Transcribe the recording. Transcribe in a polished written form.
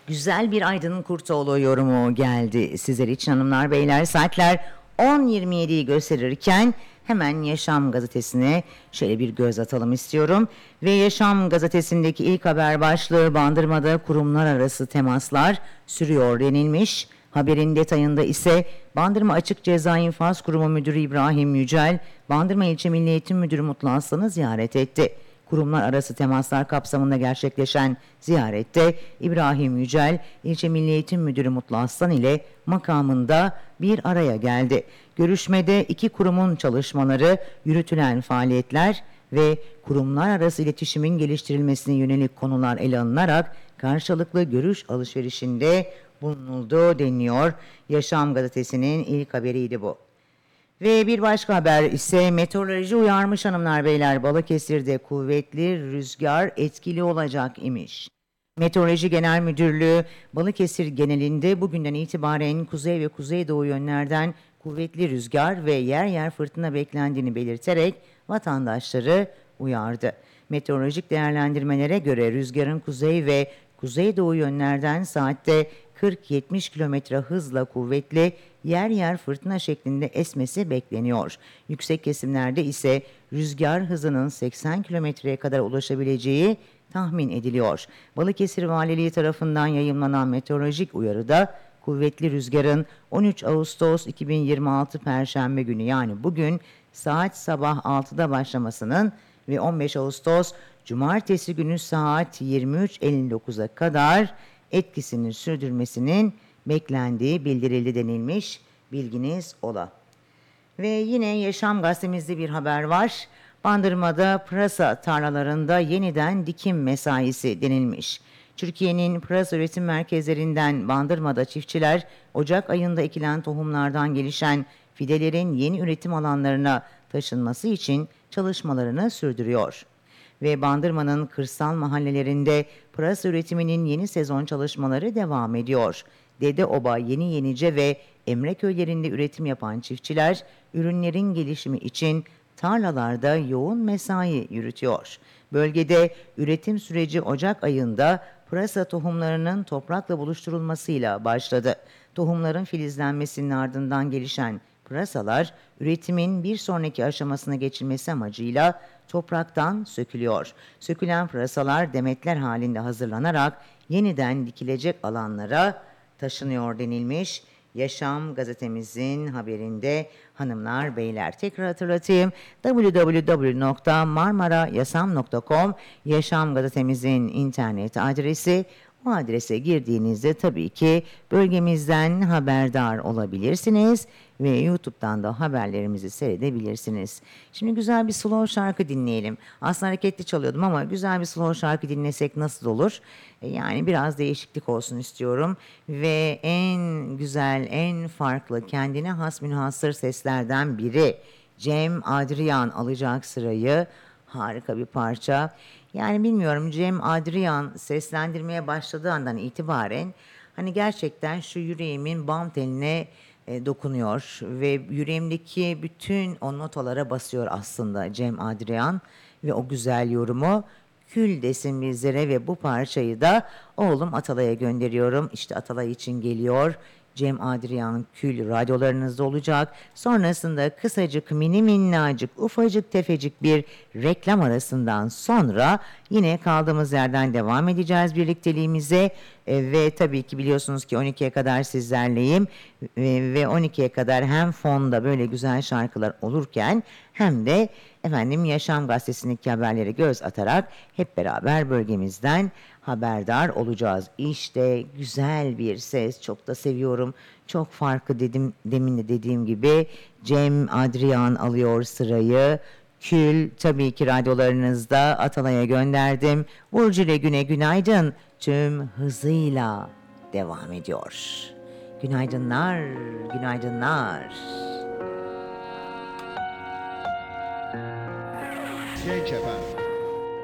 Güzel bir Aydın Kurtoğlu yorumu geldi sizler için hanımlar beyler. Saatler 10.27'yi gösterirken hemen Yaşam gazetesine şöyle bir göz atalım istiyorum. Ve Yaşam gazetesindeki ilk haber başlığı Bandırma'da kurumlar arası temaslar sürüyor denilmiş. Haberin detayında ise Bandırma Açık Ceza İnfaz Kurumu Müdürü İbrahim Yücel, Bandırma İlçe Milli Eğitim Müdürü Mutlu Aslan'ı ziyaret etti. Kurumlar arası temaslar kapsamında gerçekleşen ziyarette İbrahim Yücel, İlçe Milli Eğitim Müdürü Mutlu Aslan ile makamında bir araya geldi. Görüşmede iki kurumun çalışmaları, yürütülen faaliyetler ve kurumlar arası iletişimin geliştirilmesine yönelik konular ele alınarak karşılıklı görüş alışverişinde bulunuldu deniliyor. Yaşam gazetesinin ilk haberiydi bu. Ve bir başka haber ise meteoroloji uyarmış hanımlar beyler, Balıkesir'de kuvvetli rüzgar etkili olacak imiş. Meteoroloji Genel Müdürlüğü Balıkesir genelinde bugünden itibaren kuzey ve kuzeydoğu yönlerden kuvvetli rüzgar ve yer yer fırtına beklendiğini belirterek vatandaşları uyardı. Meteorolojik değerlendirmelere göre rüzgarın kuzey ve kuzeydoğu yönlerden saatte 40-70 kilometre hızla kuvvetli yer yer fırtına şeklinde esmesi bekleniyor. Yüksek kesimlerde ise rüzgar hızının 80 kilometreye kadar ulaşabileceği tahmin ediliyor. Balıkesir Valiliği tarafından yayımlanan meteorolojik uyarıda kuvvetli rüzgarın 13 Ağustos 2026 Perşembe günü yani bugün saat sabah 6'da başlamasının ve 15 Ağustos Cumartesi günü saat 23.59'a kadar etkisini sürdürmesinin beklendiği bildirildi denilmiş, bilginiz ola. Ve yine Yaşam gazetemizde bir haber var. Bandırma'da pırasa tarlalarında yeniden dikim mesaisi denilmiş. Türkiye'nin pırasa üretim merkezlerinden Bandırma'da çiftçiler Ocak ayında ekilen tohumlardan gelişen fidelerin yeni üretim alanlarına taşınması için çalışmalarını sürdürüyor. Ve Bandırma'nın kırsal mahallelerinde pırasa üretiminin yeni sezon çalışmaları devam ediyor. Dedeoba, Yeni Yenice ve Emre köylerinde üretim yapan çiftçiler ürünlerin gelişimi için tarlalarda yoğun mesai yürütüyor. Bölgede üretim süreci Ocak ayında pırasa tohumlarının toprakla buluşturulmasıyla başladı. Tohumların filizlenmesinin ardından gelişen pırasalar üretimin bir sonraki aşamasına geçilmesi amacıyla topraktan sökülüyor. Sökülen pırasalar demetler halinde hazırlanarak yeniden dikilecek alanlara taşınıyor denilmiş. Yaşam gazetemizin haberinde hanımlar beyler, tekrar hatırlatayım, www.marmarayasam.com Yaşam gazetemizin internet adresi. Bu adrese girdiğinizde tabii ki bölgemizden haberdar olabilirsiniz ve YouTube'dan da haberlerimizi seyredebilirsiniz. Şimdi güzel bir slow şarkı dinleyelim. Aslında hareketli çalıyordum ama güzel bir slow şarkı dinlesek nasıl olur? Yani biraz değişiklik olsun istiyorum ve en güzel, en farklı, kendine has münhasır seslerden biri Cem Adrian alacak sırayı. Harika bir parça. Yani bilmiyorum, Cem Adrian seslendirmeye başladığı andan itibaren hani gerçekten şu yüreğimin bam teline dokunuyor ve yüreğimdeki bütün o notalara basıyor aslında Cem Adrian ve o güzel yorumu. Kül desin bizlere ve bu parçayı da oğlum Atalay'a gönderiyorum. İşte Atalay için geliyor. Cem Adrian Kül radyolarınızda olacak. Sonrasında kısacık, mini minnacık, ufacık tefecik bir reklam arasından sonra yine kaldığımız yerden devam edeceğiz birlikteliğimize. Ve tabii ki biliyorsunuz ki 12'ye kadar sizlerleyim. Ve 12'ye kadar hem fonda böyle güzel şarkılar olurken hem de efendim Yaşam Gazetesi'ndeki haberlere göz atarak hep beraber bölgemizden haberdar olacağız. İşte güzel bir ses, çok da seviyorum. Çok farklı dedim, demin de dediğim gibi Cem Adrian alıyor sırayı. Kül tabii ki radyolarınızda, Atalay'a gönderdim. Burcu ile Güne günaydın tüm hızıyla devam ediyor. Günaydınlar, günaydınlar. Genç efendim.